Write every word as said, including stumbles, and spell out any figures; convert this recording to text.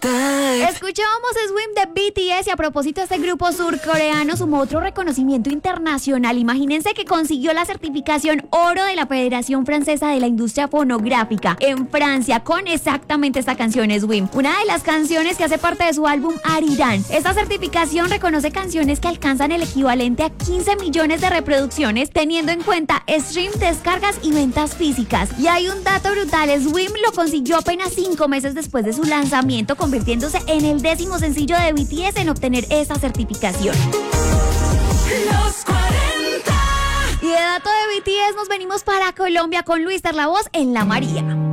Escuchábamos Swim de B T S y a propósito este grupo surcoreano sumó otro reconocimiento internacional. Imagínense que consiguió la certificación oro de la Federación Francesa de la Industria Fonográfica en Francia con exactamente esta canción Swim, una de las canciones que hace parte de su álbum Arirán. Esta certificación reconoce canciones que alcanzan el equivalente a quince millones de reproducciones teniendo en cuenta streams, descargas y ventas físicas. Y hay un dato brutal, Swim lo consiguió apenas cinco meses después de su lanzamiento, convirtiéndose en el décimo sencillo de B T S en obtener esa certificación. Los cuarenta. Y de dato de B T S nos venimos para Colombia con Luis Dar la Voz en La María.